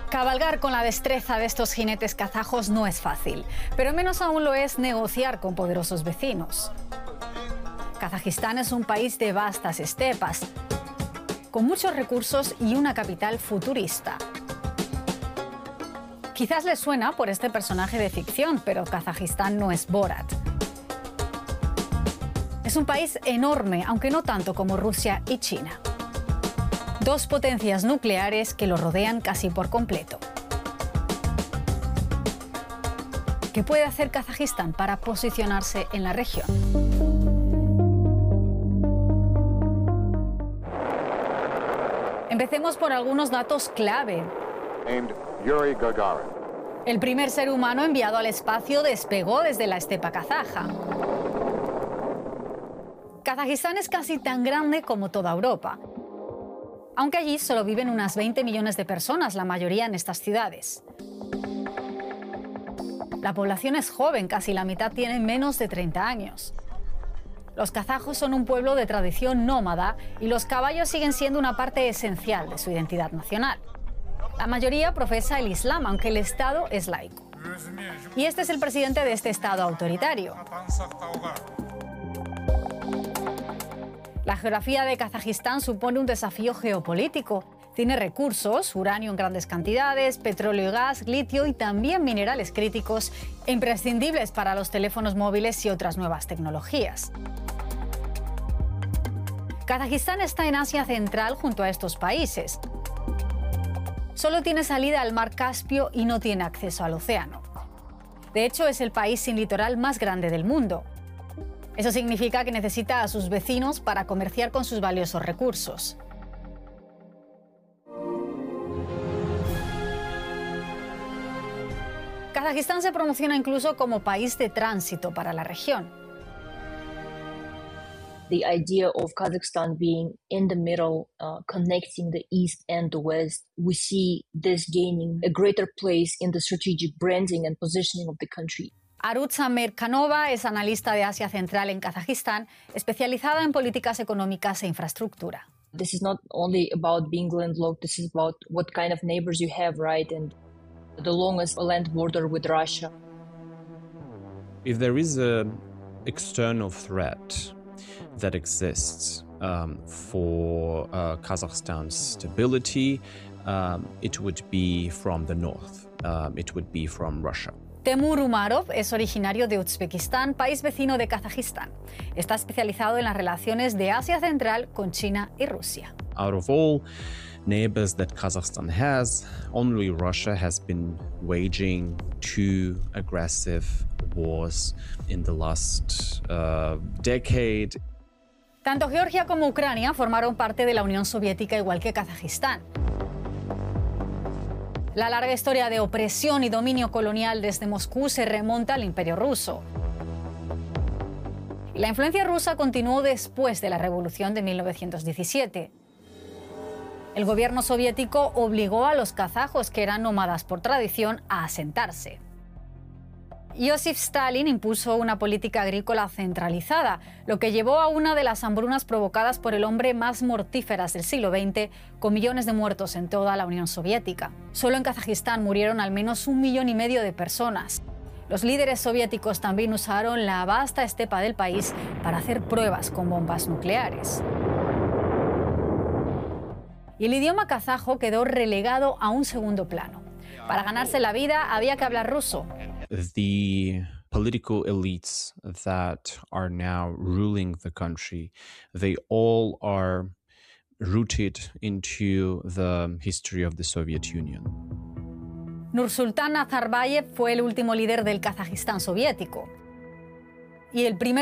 Cabalgar con la destreza de estos jinetes kazajos no es fácil, pero menos aún lo es negociar con poderosos vecinos. Kazajistán es un país de vastas estepas, con muchos recursos y una capital futurista. Quizás les suena por este personaje de ficción, pero Kazajistán no es Borat. Es un país enorme, aunque no tanto como Rusia y China. Dos potencias nucleares que lo rodean casi por completo. ¿Qué puede hacer Kazajistán para posicionarse en la región? Empecemos por algunos datos clave. Yuri Gagarin. El primer ser humano enviado al espacio despegó desde la estepa kazaja. Kazajistán es casi tan grande como toda Europa, aunque allí solo viven unas 20 millones de personas, la mayoría en estas ciudades. La población es joven, casi la mitad tiene menos de 30 años. Los kazajos son un pueblo de tradición nómada y los caballos siguen siendo una parte esencial de su identidad nacional. La mayoría profesa el Islam, aunque el Estado es laico. Y este es el presidente de este Estado autoritario. La geografía de Kazajistán supone un desafío geopolítico. Tiene recursos, uranio en grandes cantidades, petróleo y gas, litio y también minerales críticos e imprescindibles para los teléfonos móviles y otras nuevas tecnologías. Kazajistán está en Asia Central junto a estos países. Solo tiene salida al mar Caspio y no tiene acceso al océano. De hecho, es el país sin litoral más grande del mundo. Eso significa que necesita a sus vecinos para comerciar con sus valiosos recursos. Kazajistán se promociona incluso como país de tránsito para la región. The idea of Kazakhstan being in the middle, connecting the East and the West, we see this gaining a greater place in the strategic branding and positioning of the country. Arutza Merkanova es analista de Asia Central en Kazajistán, especializada en políticas económicas e infraestructura. This is not only about being landlocked, this is about what kind of neighbors you have, right? And the longest land border with Russia. If there is an external threat that exists for Kazakhstan's stability, it would be from the north. It would be from Russia. Temur Umarov es originario de Uzbekistán, país vecino de Kazajistán. Está especializado en las relaciones de Asia Central con China y Rusia. Out of all neighbors that Kazakhstan has, only Russia has been waging two aggressive wars in the last decade. Tanto Georgia como Ucrania formaron parte de la Unión Soviética, igual que Kazajistán. La larga historia de opresión y dominio colonial desde Moscú se remonta al Imperio ruso. La influencia rusa continuó después de la Revolución de 1917. El gobierno soviético obligó a los kazajos, que eran nómadas por tradición, a asentarse. Joseph Stalin impuso una política agrícola centralizada, lo que llevó a una de las hambrunas provocadas por el hombre más mortíferas del siglo XX, con millones de muertos en toda la Unión Soviética. Solo en Kazajistán murieron al menos 1,5 millones de personas. Los líderes soviéticos también usaron la vasta estepa del país para hacer pruebas con bombas nucleares. Y el idioma kazajo quedó relegado a un segundo plano. Para ganarse la vida había que hablar ruso. The political elites that are now ruling the country, they all are rooted into the history of the Soviet Union. Nursultán Nazarbayev fue el último líder del Kazajistán soviético y el primer